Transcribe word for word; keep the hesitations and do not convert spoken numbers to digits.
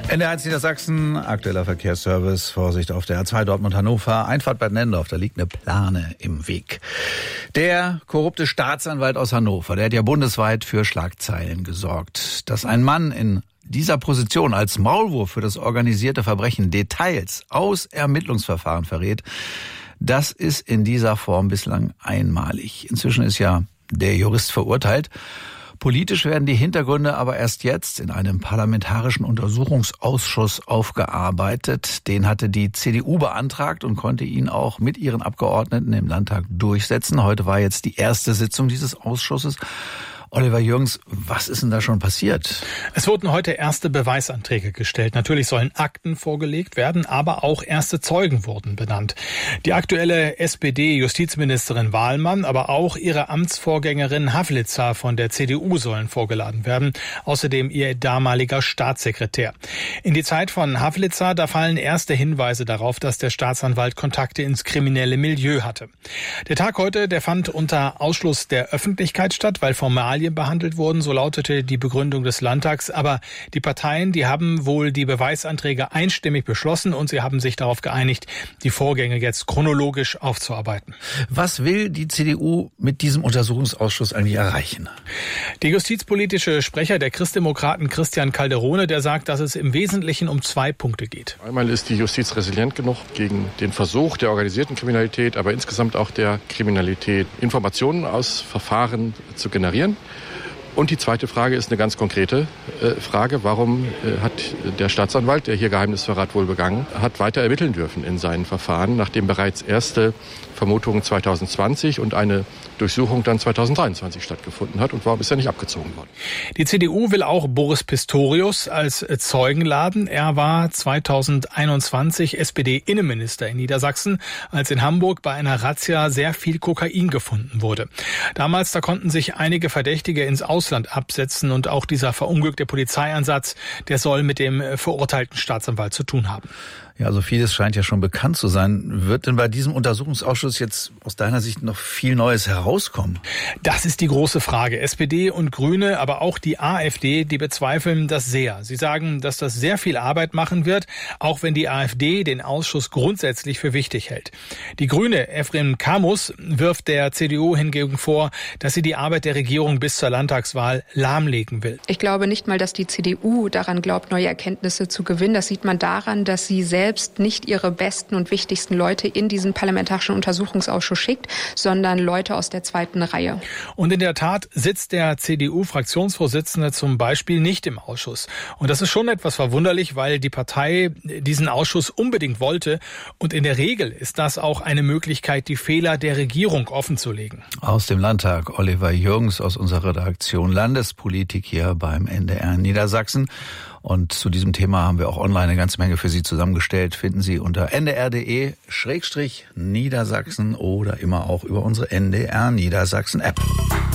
N D R eins Niedersachsen, aktueller Verkehrsservice, Vorsicht auf der A zwei Dortmund-Hannover, Einfahrt Bad Nendorf, da liegt eine Plane im Weg. Der korrupte Staatsanwalt aus Hannover, der hat ja bundesweit für Schlagzeilen gesorgt. Dass ein Mann in dieser Position als Maulwurf für das organisierte Verbrechen Details aus Ermittlungsverfahren verrät, das ist in dieser Form bislang einmalig. Inzwischen ist ja der Jurist verurteilt. Politisch werden die Hintergründe aber erst jetzt in einem parlamentarischen Untersuchungsausschuss aufgearbeitet. Den hatte die C D U beantragt und konnte ihn auch mit ihren Abgeordneten im Landtag durchsetzen. Heute war jetzt die erste Sitzung dieses Ausschusses. Oliver Jürgens, was ist denn da schon passiert? Es wurden heute erste Beweisanträge gestellt. Natürlich sollen Akten vorgelegt werden, aber auch erste Zeugen wurden benannt. Die aktuelle S P D-Justizministerin Wahlmann, aber auch ihre Amtsvorgängerin Havlitzer von der C D U sollen vorgeladen werden. Außerdem ihr damaliger Staatssekretär. In die Zeit von Havlitzer, da fallen erste Hinweise darauf, dass der Staatsanwalt Kontakte ins kriminelle Milieu hatte. Der Tag heute, der fand unter Ausschluss der Öffentlichkeit statt, weil formal behandelt wurden, so lautete die Begründung des Landtags. Aber die Parteien, die haben wohl die Beweisanträge einstimmig beschlossen und sie haben sich darauf geeinigt, die Vorgänge jetzt chronologisch aufzuarbeiten. Was will die C D U mit diesem Untersuchungsausschuss eigentlich erreichen? Der justizpolitische Sprecher der Christdemokraten Christian Calderone, der sagt, dass es im Wesentlichen um zwei Punkte geht. Einmal ist die Justiz resilient genug gegen den Versuch der organisierten Kriminalität, aber insgesamt auch der Kriminalität, Informationen aus Verfahren zu generieren. Und die zweite Frage ist eine ganz konkrete äh, Frage. Warum äh, hat der Staatsanwalt, der hier Geheimnisverrat wohl begangen hat, weiter ermitteln dürfen in seinen Verfahren, nachdem bereits erste Vermutungen zwanzig zwanzig und eine Durchsuchung dann zwanzig dreiundzwanzig stattgefunden hat? Und warum ist er nicht abgezogen worden? Die C D U will auch Boris Pistorius als Zeugen laden. Er war zwanzig einundzwanzig S P D-Innenminister in Niedersachsen, als in Hamburg bei einer Razzia sehr viel Kokain gefunden wurde. Damals, da konnten sich einige Verdächtige ins Ausland absetzen und auch dieser verunglückte Polizeieinsatz, der soll mit dem verurteilten Staatsanwalt zu tun haben. Ja, also vieles scheint ja schon bekannt zu sein. Wird denn bei diesem Untersuchungsausschuss jetzt aus deiner Sicht noch viel Neues herauskommen? Das ist die große Frage. S P D und Grüne, aber auch die AfD, die bezweifeln das sehr. Sie sagen, dass das sehr viel Arbeit machen wird, auch wenn die AfD den Ausschuss grundsätzlich für wichtig hält. Die Grüne, Efrem Kamus, wirft der C D U hingegen vor, dass sie die Arbeit der Regierung bis zur Landtagswahl lahmlegen will. Ich glaube nicht mal, dass die C D U daran glaubt, neue Erkenntnisse zu gewinnen. Das sieht man daran, dass sie selbst selbst nicht ihre besten und wichtigsten Leute in diesen parlamentarischen Untersuchungsausschuss schickt, sondern Leute aus der zweiten Reihe. Und in der Tat sitzt der C D U-Fraktionsvorsitzende zum Beispiel nicht im Ausschuss. Und das ist schon etwas verwunderlich, weil die Partei diesen Ausschuss unbedingt wollte. Und in der Regel ist das auch eine Möglichkeit, die Fehler der Regierung offenzulegen. Aus dem Landtag, Oliver Jürgens aus unserer Redaktion Landespolitik hier beim N D R in Niedersachsen. Und zu diesem Thema haben wir auch online eine ganze Menge für Sie zusammengestellt. Finden Sie unter n d r punkt d e Schrägstrich Niedersachsen oder immer auch über unsere N D R Niedersachsen App.